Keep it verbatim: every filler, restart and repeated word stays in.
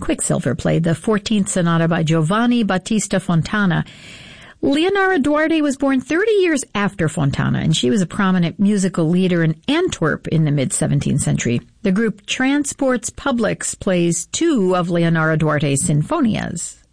Quicksilver played the fourteenth Sonata by Giovanni Battista Fontana. Leonora Duarte was born thirty years after Fontana, and she was a prominent musical leader in Antwerp in the mid-seventeenth century. The group Transports Publics plays two of Leonora Duarte's sinfonias.